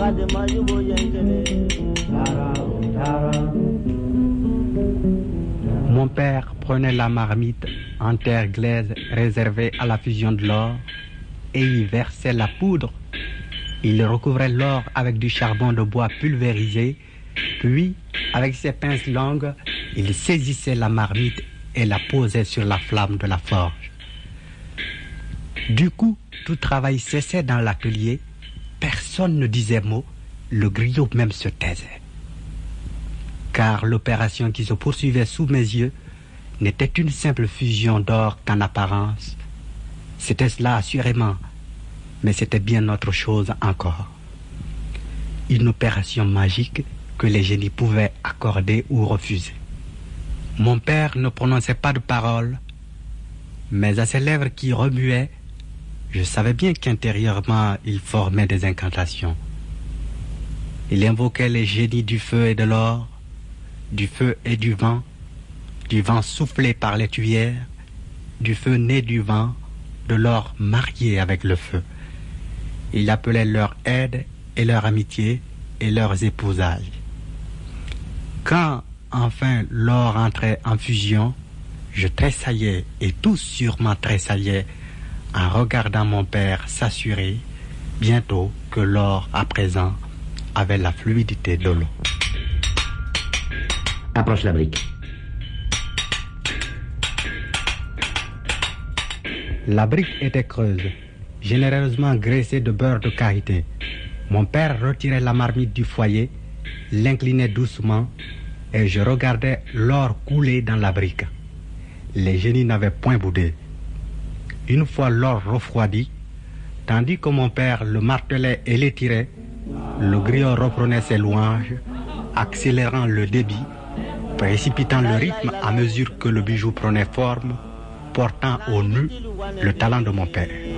Mon père prenait la marmite en terre glaise réservée à la fusion de l'or et y versait la poudre. Il recouvrait l'or avec du charbon de bois pulvérisé, puis, avec ses pinces longues, il saisissait la marmite et la posait sur la flamme de la forge. Du coup, tout travail cessait dans l'atelier, personne ne disait mot, le griot même se taisait. Car l'opération qui se poursuivait sous mes yeux n'était une simple fusion d'or qu'en apparence. C'était cela assurément, mais c'était bien autre chose encore. Une opération magique que les génies pouvaient accorder ou refuser. Mon père ne prononçait pas de paroles, mais à ses lèvres qui remuaient, je savais bien qu'intérieurement il formait des incantations. Il invoquait les génies du feu et de l'or, du feu et du vent soufflé par les tuyères, du feu né du vent, de l'or marié avec le feu. Il appelait leur aide et leur amitié et leurs épousailles. Quand enfin l'or entrait en fusion, je tressaillais et tout sûrement tressaillait en regardant mon père s'assurer bientôt que l'or à présent avait la fluidité de l'eau. Approche la brique. La brique était creuse, généreusement graissée de beurre de karité. Mon père retirait la marmite du foyer, l'inclinait doucement et je regardais l'or couler dans la brique. Les génies n'avaient point boudé. Une fois l'or refroidi, tandis que mon père le martelait et l'étirait, le griot reprenait ses louanges, accélérant le débit, précipitant le rythme à mesure que le bijou prenait forme, portant au nu le talent de mon père.